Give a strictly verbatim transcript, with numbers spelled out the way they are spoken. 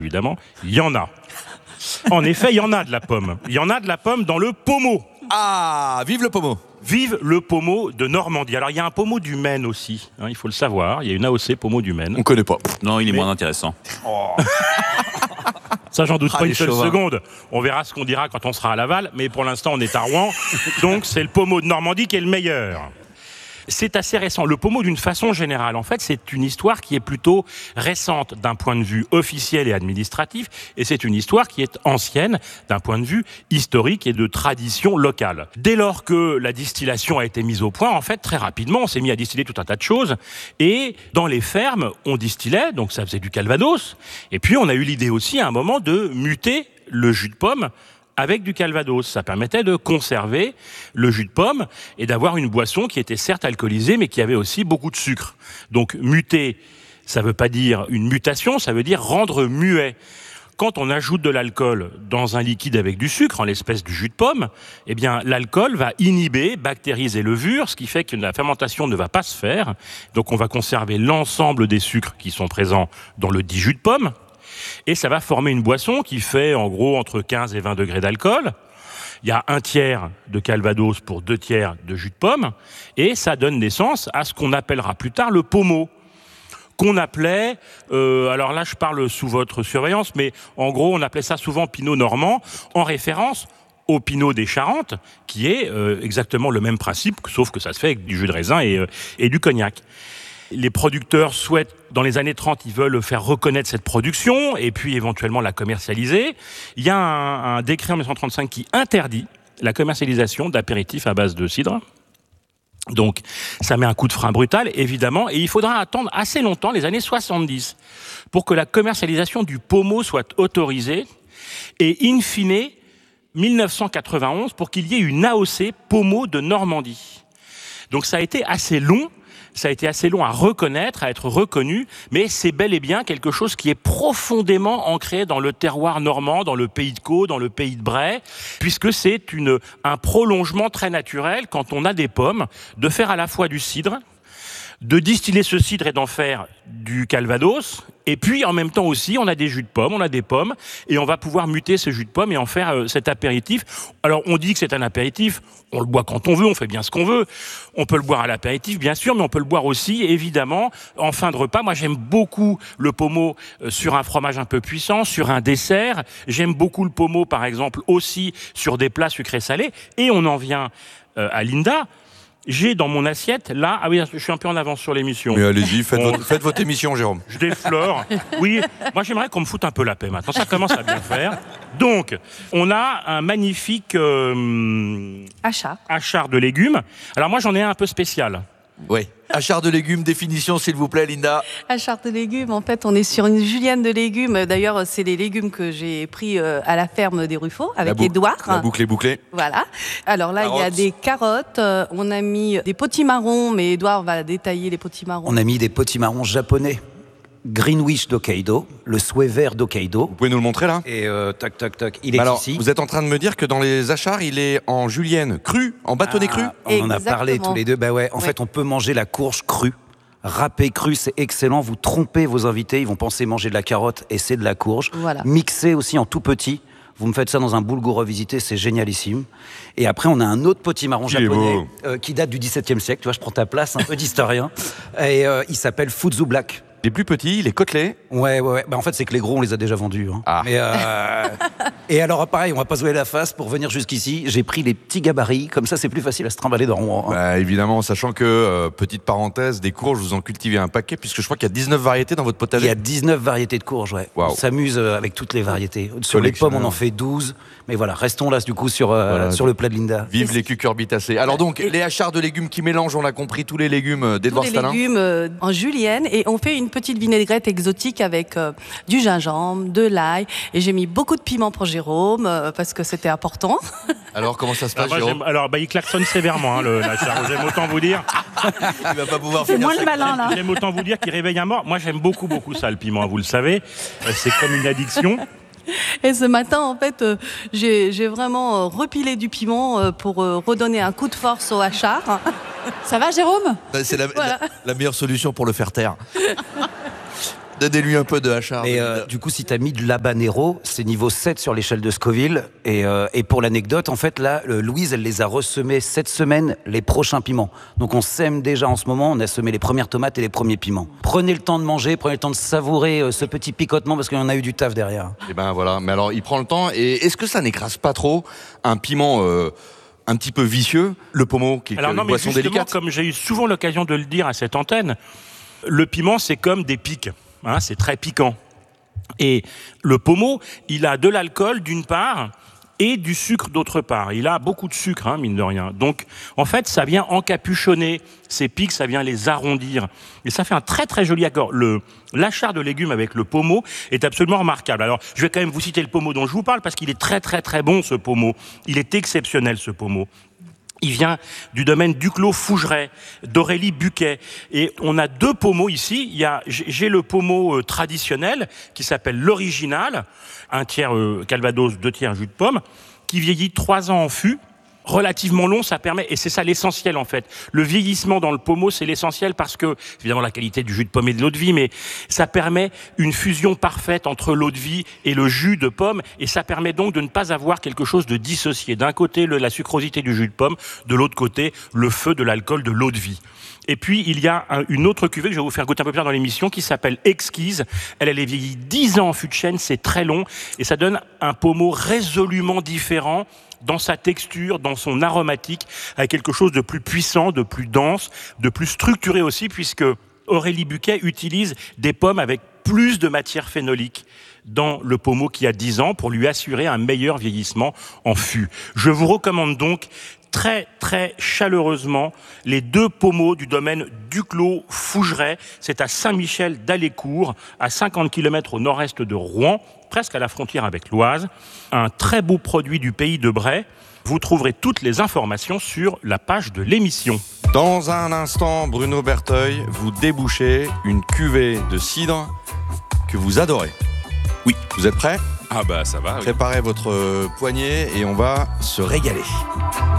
évidemment, il y en a. En effet, il y en a de la pomme. Il y en a de la pomme dans le pommeau. Ah, vive le pommeau. Vive le pommeau de Normandie. Alors, il y a un pommeau du Maine aussi, hein, il faut le savoir. Il y a une A O C pommeau du Maine. On connaît pas. Non, il est Mais... moins intéressant. Oh. Ça, j'en doute ah, pas une seule chauvins. seconde. On verra ce qu'on dira quand on sera à Laval, mais pour l'instant, on est à Rouen. Donc, c'est le pommeau de Normandie qui est le meilleur. C'est assez récent. Le pommeau, d'une façon générale, en fait, c'est une histoire qui est plutôt récente d'un point de vue officiel et administratif, et c'est une histoire qui est ancienne d'un point de vue historique et de tradition locale. Dès lors que la distillation a été mise au point, en fait, très rapidement, on s'est mis à distiller tout un tas de choses, et dans les fermes, on distillait, donc ça faisait du calvados, et puis on a eu l'idée aussi, à un moment, de muter le jus de pomme avec du calvados. Ça permettait de conserver le jus de pomme et d'avoir une boisson qui était certes alcoolisée, mais qui avait aussi beaucoup de sucre. Donc, muter, ça ne veut pas dire une mutation, ça veut dire rendre muet. Quand on ajoute de l'alcool dans un liquide avec du sucre, en l'espèce du jus de pomme, eh bien, l'alcool va inhiber bactéries et levures, ce qui fait que la fermentation ne va pas se faire. Donc, on va conserver l'ensemble des sucres qui sont présents dans le dit jus de pomme. Et ça va former une boisson qui fait en gros entre quinze et vingt degrés d'alcool. Il y a un tiers de calvados pour deux tiers de jus de pomme. Et ça donne naissance à ce qu'on appellera plus tard le pommeau. Qu'on appelait, euh, alors là je parle sous votre surveillance, mais en gros on appelait ça souvent pinot normand, en référence au pinot des Charentes, qui est euh, exactement le même principe, sauf que ça se fait avec du jus de raisin et, euh, et du cognac. Les producteurs souhaitent, dans les années trente, ils veulent faire reconnaître cette production et puis éventuellement la commercialiser. Il y a un, un décret en dix-neuf cent trente-cinq qui interdit la commercialisation d'apéritifs à base de cidre. Donc, ça met un coup de frein brutal, évidemment, et il faudra attendre assez longtemps, les années soixante-dix, pour que la commercialisation du pommeau soit autorisée et, in fine, dix-neuf cent quatre-vingt-onze, pour qu'il y ait une A O C pommeau de Normandie. Donc, ça a été assez long. Ça a été assez long à reconnaître, à être reconnu, mais c'est bel et bien quelque chose qui est profondément ancré dans le terroir normand, dans le pays de Caux, dans le pays de Bray, puisque c'est une, un prolongement très naturel, quand on a des pommes, de faire à la fois du cidre, de distiller ce cidre et d'en faire du calvados, et puis en même temps aussi, on a des jus de pommes, on a des pommes, et on va pouvoir muter ce jus de pommes et en faire euh, cet apéritif. Alors on dit que c'est un apéritif, on le boit quand on veut, on fait bien ce qu'on veut. On peut le boire à l'apéritif, bien sûr, mais on peut le boire aussi, évidemment, en fin de repas. Moi, j'aime beaucoup le pommeau euh, sur un fromage un peu puissant, sur un dessert. J'aime beaucoup le pommeau, par exemple, aussi sur des plats sucrés salés. Et on en vient euh, à Linda. J'ai dans mon assiette, là, ah oui, je suis un peu en avance sur l'émission. Mais allez-y, faites, On... votre, faites votre émission, Jérôme. Je déflore. Oui, moi j'aimerais qu'on me foute un peu la paix maintenant, ça commence à bien faire. Donc, on a un magnifique euh, Achard. achard de légumes. Alors moi j'en ai un un peu spécial. Oui. Achard de légumes, définition s'il vous plaît, Linda. Achard de légumes, en fait, on est sur une julienne de légumes. D'ailleurs, c'est les légumes que j'ai pris à la ferme des Ruffaux avec bou- Édouard. La boucle est bouclée. Voilà. Alors là, Carottes. il y a des carottes. euh, On a mis des potimarrons, mais Édouard va détailler les potimarrons. On a mis des potimarrons japonais, Greenwich d'Hokkaido, le souhait vert d'Hokkaido. Vous pouvez nous le montrer là? Et euh, toc toc toc, il est Alors, ici. vous êtes en train de me dire que dans les achards, il est en julienne cru, en bâtonnet Ah, cru? On en a Exactement. parlé tous les deux. Bah ouais, en Oui. fait, on peut manger la courge crue. Râpé cru, c'est excellent. Vous trompez vos invités, ils vont penser manger de la carotte et c'est de la courge. Voilà. Mixé aussi en tout petit. Vous me faites ça dans un boulgour revisité, c'est génialissime. Et après, on a un autre potimarron Il est japonais beau. euh, qui date du dix-septième siècle. Tu vois, je prends ta place, un peu d'historien. Et euh, il s'appelle Fuzu Black. Il est plus petit, il est côtelé. Ouais, ouais, ouais. Bah, en fait, c'est que les gros, on les a déjà vendus. Hein. Ah. Mais, euh... Et alors, pareil, on va pas se voiler la face. Pour venir jusqu'ici, j'ai pris les petits gabarits. Comme ça, c'est plus facile à se trimballer dans Rouen. Hein. Bah, évidemment, sachant que, euh, petite parenthèse, des courges, vous en cultivez un paquet, puisque je crois qu'il y a dix-neuf variétés dans votre Il y potager. a dix-neuf variétés de courges, ouais. Waouh. On s'amuse euh, avec toutes les variétés. Sur les Collectionneur. pommes, on en fait douze. Mais voilà, restons là, du coup, sur, euh, Voilà. sur le plat de Linda. Vive les cucurbitacées. Alors donc, les achards de légumes qui mélangent, on l'a compris, tous les légumes euh, Tous d'Edouard les Stalin. légumes euh, en julienne et on fait une petite vinaigrette exotique avec euh, du gingembre, de l'ail et j'ai mis beaucoup de piment pour Jérôme euh, parce que c'était important. Alors, comment ça se Alors, passe, moi, Jérôme? j'aime- alors, bah, il klaxonne sévèrement, hein, le l'achard. J'aime autant vous dire. Il va pas pouvoir C'est finir moins sa- le malin, là. J'aime autant vous dire qu'il réveille un mort. Moi, j'aime beaucoup, beaucoup ça, le piment, vous le savez. Euh, C'est comme une addiction. Et ce matin, en fait, euh, j'ai j'ai vraiment euh, repilé du piment euh, pour euh, redonner un coup de force au hachard. Ça va, Jérôme? Bah, C'est la, Voilà. la- la meilleure solution pour le faire taire. Donnez-lui un peu de hachard. Et euh, du coup, si t'as mis de l'habanero, c'est niveau sept sur l'échelle de Scoville. Et, euh, et pour l'anecdote, en fait, là, euh, Louise, elle les a ressemés cette semaine, les prochains piments. Donc on sème déjà en ce moment, on a semé les premières tomates et les premiers piments. Prenez le temps de manger, prenez le temps de savourer euh, ce petit picotement parce qu'il y en a eu du taf derrière. Et ben voilà, mais alors il prend le temps. Et est-ce que ça n'écrase pas trop un piment euh, un petit peu vicieux, le pommeau, qui est Alors une non, mais boisson justement, délicate? comme j'ai eu souvent l'occasion de le dire à cette antenne, le piment, c'est comme des pics. Hein, c'est très piquant. Et le pommeau, il a de l'alcool d'une part et du sucre d'autre part. Il a beaucoup de sucre, hein, mine de rien. Donc, en fait, ça vient encapuchonner ces pics, ça vient les arrondir. Et ça fait un très très joli accord. Le, l'achar de légumes avec le pommeau est absolument remarquable. Alors, je vais quand même vous citer le pommeau dont je vous parle parce qu'il est très très très bon, ce pommeau. Il est exceptionnel, ce pommeau. Il vient du domaine Duclos Fougeret, d'Aurélie Buquet. Et on a deux pommeaux ici. Il y a, j'ai le pommeau euh, traditionnel qui s'appelle l'original, un tiers euh, calvados, deux tiers jus de pomme, qui vieillit trois ans en fût. Relativement long, ça permet, et c'est ça l'essentiel en fait. Le vieillissement dans le pommeau, c'est l'essentiel parce que, évidemment, la qualité du jus de pomme et de l'eau de vie, mais ça permet une fusion parfaite entre l'eau de vie et le jus de pomme, et ça permet donc de ne pas avoir quelque chose de dissocié. D'un côté, le, la sucrosité du jus de pomme, de l'autre côté, le feu de l'alcool de l'eau de vie. Et puis, il y a un, une autre cuvée que je vais vous faire goûter un peu plus tard dans l'émission qui s'appelle Exquise. Elle, elle est vieillie dix ans en fût de chêne, c'est très long, et ça donne un pommeau résolument différent dans sa texture, dans son aromatique, avec quelque chose de plus puissant, de plus dense, de plus structuré aussi, puisque Aurélie Buquet utilise des pommes avec plus de matière phénolique dans le pommeau qui a dix ans pour lui assurer un meilleur vieillissement en fût. Je vous recommande donc très très chaleureusement les deux pommeaux du domaine Duclos Fougeret. C'est à Saint-Michel-d'Alécourt, à cinquante kilomètres au nord-est de Rouen, presque à la frontière avec l'Oise. Un très beau produit du pays de Bray. Vous trouverez toutes les informations sur la page de l'émission. Dans un instant, Bruno Berteuil, vous débouchez une cuvée de cidre que vous adorez. Oui. Vous êtes prêts ? Ah bah ça va. Oui. Préparez votre poignée et on va se régaler.